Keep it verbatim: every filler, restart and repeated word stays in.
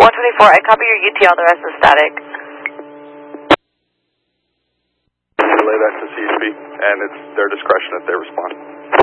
one twenty-four, I copy your U T L, the rest is static. Relay that to C H P, and it's their discretion if they respond.